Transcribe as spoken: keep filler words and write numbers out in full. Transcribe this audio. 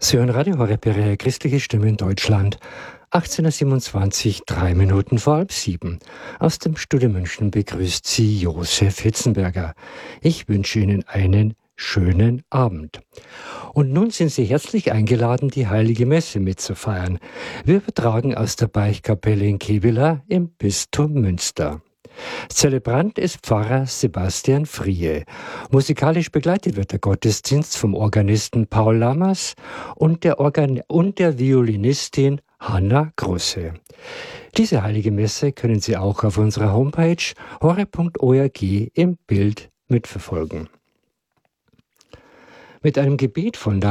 Sie hören Radio Horeb, Ihre christliche Stimme in Deutschland. achtzehnhundertsiebenundzwanzig, drei Minuten vor halb sieben. Aus dem Studio München begrüßt Sie Josef Hitzenberger. Ich wünsche Ihnen einen schönen Abend. Und nun sind Sie herzlich eingeladen, die Heilige Messe mitzufeiern. Wir übertragen aus der Beichtkapelle in Kevela im Bistum Münster. Zelebrant ist Pfarrer Sebastian Frie. Musikalisch begleitet wird der Gottesdienst vom Organisten Paul Lammers und der, Organ- und der Violinistin Hanna Grusse. Diese Heilige Messe können Sie auch auf unserer Homepage horeb punkt org im Bild mitverfolgen. Mit einem Gebet von